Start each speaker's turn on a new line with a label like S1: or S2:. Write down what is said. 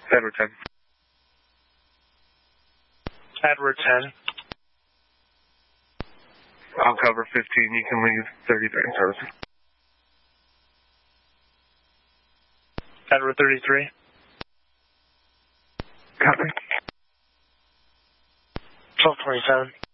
S1: Edward 10.
S2: Edward 10.
S1: I'll cover 15. You can leave 33 in service.
S2: Edward 33.
S1: Copy.
S2: 1227.